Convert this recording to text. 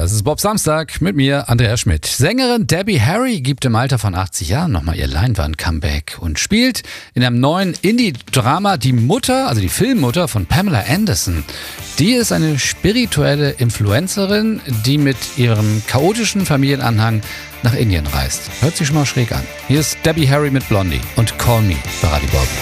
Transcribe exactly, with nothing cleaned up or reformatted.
Das ist Bob Samstag mit mir, Andreas Schmidt. Sängerin Debbie Harry gibt im Alter von achtzig Jahren nochmal ihr Leinwand-Comeback und spielt in einem neuen Indie-Drama die Mutter, also die Filmmutter von Pamela Anderson. Die ist eine spirituelle Influencerin, die mit ihrem chaotischen Familienanhang nach Indien reist. Hört sich schon mal schräg an. Hier ist Debbie Harry mit Blondie und Call Me bei Radio Bob.